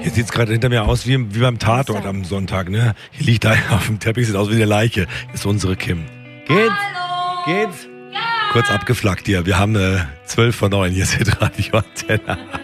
Hier sieht es gerade hinter mir aus wie beim Tatort am Sonntag, ne? Hier liegt einer auf dem Teppich, sieht aus wie eine Leiche. Das ist unsere Kim. Geht's? Hallo. Geht's? Ja. Kurz abgeflackt hier. Wir haben 12 vor 9. Hier ist Radio Antenne.